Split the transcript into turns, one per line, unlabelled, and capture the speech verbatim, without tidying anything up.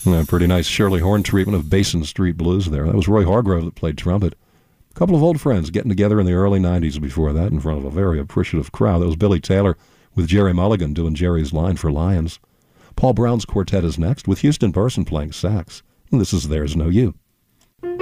Yeah, pretty nice Shirley Horn treatment of Basin Street Blues there. That was Roy Hargrove that played trumpet. A couple of old friends getting together in the early nineties before that in front of a very appreciative crowd. That was Billy Taylor with Jerry Mulligan doing Jerry's line for Lions. Paul Brown's quartet is next with Houston Person playing sax. And this is There's No You.